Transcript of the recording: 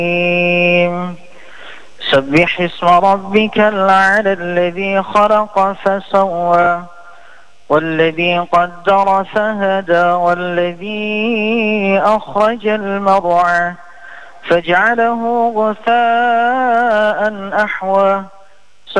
سبح اسم ربك الأعلى الذي خلق فسوى والذي قدر فهدى والذي أخرج المرعى فاجعله غثاء أحوى